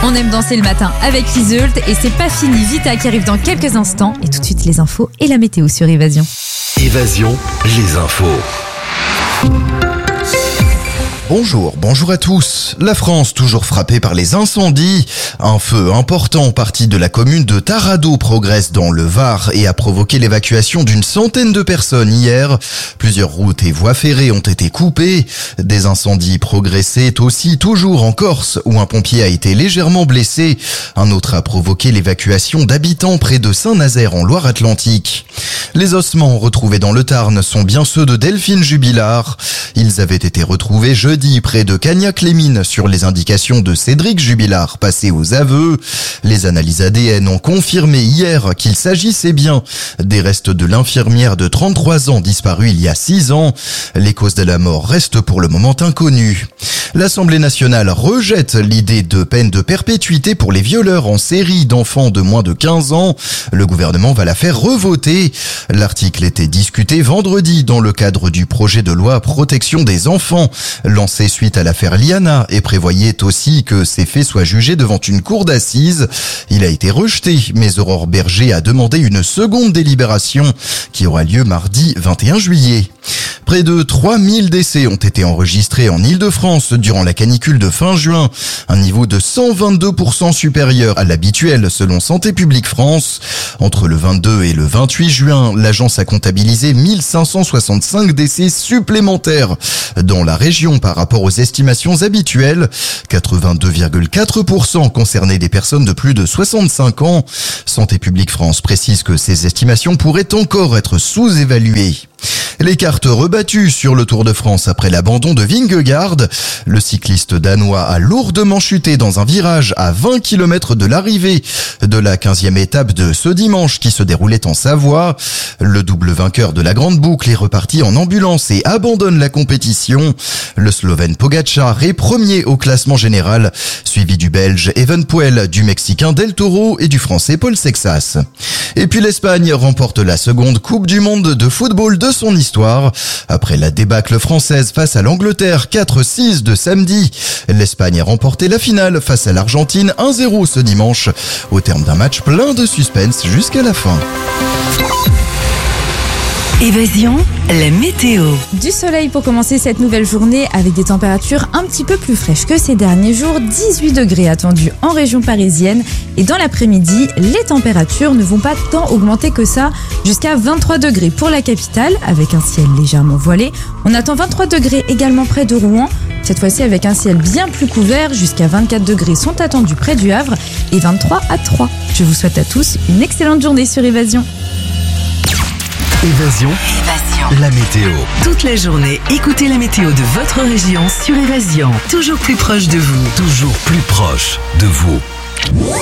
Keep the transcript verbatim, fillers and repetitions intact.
On aime danser le matin avec Iseult et c'est pas fini. Vita qui arrive dans quelques instants. Et tout de suite les infos et la météo sur Évasion. Évasion, les infos. Bonjour, bonjour à tous. La France toujours frappée par les incendies. Un feu important parti de la commune de Taradot progresse dans le Var et a provoqué l'évacuation d'une centaine de personnes hier. Plusieurs routes et voies ferrées ont été coupées. Des incendies progressaient aussi toujours en Corse où un pompier a été légèrement blessé. Un autre a provoqué l'évacuation d'habitants près de Saint-Nazaire en Loire-Atlantique. Les ossements retrouvés dans le Tarn sont bien ceux de Delphine Jubilard. Ils avaient été retrouvés jeudi près de Cagnac-les-Mines sur les indications de Cédric Jubilard passé aux aveux. Les analyses A D N ont confirmé hier qu'il s'agissait bien des restes de l'infirmière de trente-trois ans disparue il y a six ans. Les causes de la mort restent pour le moment inconnues. L'Assemblée nationale rejette l'idée de peine de perpétuité pour les violeurs en série d'enfants de moins de quinze ans. Le gouvernement va la faire revoter. L'article était discuté vendredi dans le cadre du projet de loi protection des enfants, lancé suite à l'affaire Liana et prévoyait aussi que ces faits soient jugés devant une cour d'assises. Il a été rejeté, mais Aurore Berger a demandé une seconde délibération qui aura lieu mardi vingt et un juillet. Près de trois mille décès ont été enregistrés en Île-de-France durant la canicule de fin juin, un niveau de cent vingt-deux pour cent supérieur à l'habituel selon Santé publique France. Entre le vingt-deux et le vingt-huit juin, l'agence a comptabilisé mille cinq cent soixante-cinq décès supplémentaires dans la région par rapport aux estimations habituelles. quatre-vingt-deux virgule quatre pour cent concernaient des personnes de plus de soixante-cinq ans. Santé publique France précise que ces estimations pourraient encore être sous-évaluées. Les cartes rebattues sur le Tour de France après l'abandon de Vingegaard. Le cycliste danois a lourdement chuté dans un virage à vingt kilomètres de l'arrivée de la quinzième étape de ce dimanche qui se déroulait en Savoie. Le double vainqueur de la Grande Boucle est reparti en ambulance et abandonne la compétition. Le Slovène Pogačar est premier au classement général, suivi du Belge Evenepoel, du Mexicain Del Toro et du Français Paul Sexas. Et puis l'Espagne remporte la seconde Coupe du Monde de football de son histoire. Après la débâcle française face à l'Angleterre quatre six de samedi, l'Espagne a remporté la finale face à l'Argentine un zéro ce dimanche, au terme d'un match plein de suspense jusqu'à la fin. Évasion, la météo. Du soleil pour commencer cette nouvelle journée avec des températures un petit peu plus fraîches que ces derniers jours. dix-huit degrés attendus en région parisienne. Et dans l'après-midi, les températures ne vont pas tant augmenter que ça, jusqu'à vingt-trois degrés pour la capitale avec un ciel légèrement voilé. On attend vingt-trois degrés également près de Rouen. Cette fois-ci avec un ciel bien plus couvert, jusqu'à vingt-quatre degrés sont attendus près du Havre et vingt-trois à Troyes. Je vous souhaite à tous une excellente journée sur Évasion. Évasion, Évasion. la météo. Toute la journée, écoutez la météo de votre région sur Évasion. Toujours plus proche de vous. Toujours plus proche de vous.